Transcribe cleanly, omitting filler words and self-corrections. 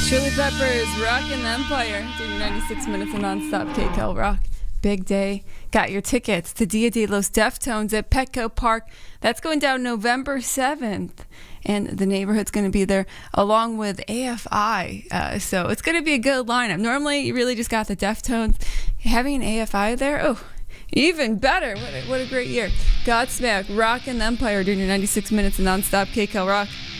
Chili Peppers, Rockin' the Empire, doing 96 minutes of nonstop KCAL Rock. Big day. Got your tickets to Dia de los Deftones at Petco Park. That's going down November 7th. And the neighborhood's going to be there along with AFI. So it's going to be a good lineup. Normally, you really just got the Deftones. Having an AFI there, oh, even better. What a great year. Godsmack, Rockin' the Empire, doing your 96 minutes of nonstop KCAL Rock.